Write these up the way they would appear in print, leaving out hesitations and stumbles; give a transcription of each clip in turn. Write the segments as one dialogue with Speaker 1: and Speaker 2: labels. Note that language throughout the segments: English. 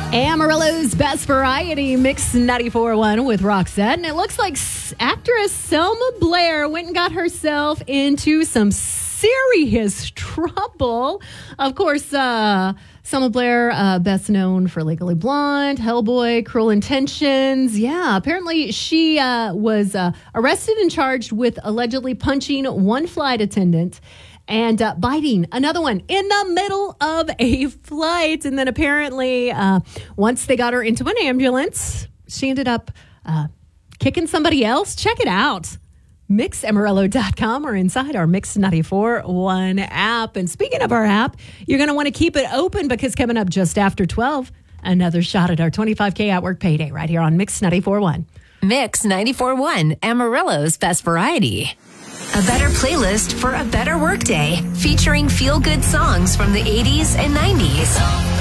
Speaker 1: Amarillo's Best Variety Mix 94.1 with Roxette. And it looks like actress Selma Blair went and got herself into some serious trouble. Of course, Selma Blair, best known for Legally Blonde, Hellboy, Cruel Intentions. Yeah, apparently she was arrested and charged with allegedly punching one flight attendant and biting another one in the middle of a flight. And then apparently, once they got her into an ambulance, she ended up kicking somebody else. Check it out. MixAmarillo.com or inside our Mix 94.1 app. And speaking of our app, you're going to want to keep it open because coming up just after 12, another shot at our $25K at work payday right here on Mix 94.1.
Speaker 2: Mix 94.1, Amarillo's Best Variety. A better playlist for a better workday, featuring feel-good songs from the 80s and 90s.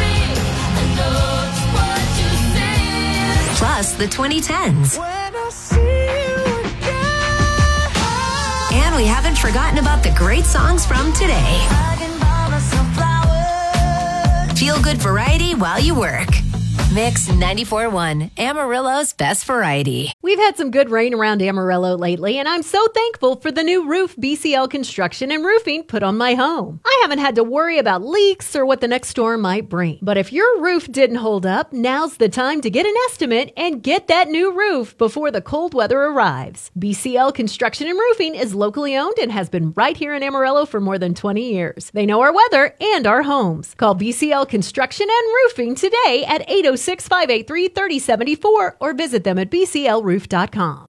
Speaker 2: Plus the 2010s. And we haven't forgotten about the great songs from today. Feel-good variety while you work. Mix 94.1, Amarillo's Best Variety.
Speaker 1: We've had some good rain around Amarillo lately, and I'm so thankful for the new roof BCL Construction and Roofing put on my home. I haven't had to worry about leaks or what the next storm might bring. But if your roof didn't hold up, now's the time to get an estimate and get that new roof before the cold weather arrives. BCL Construction and Roofing is locally owned and has been right here in Amarillo for more than 20 years. They know our weather and our homes. Call BCL Construction and Roofing today at 806-583-3074 or visit them at bclroof.com.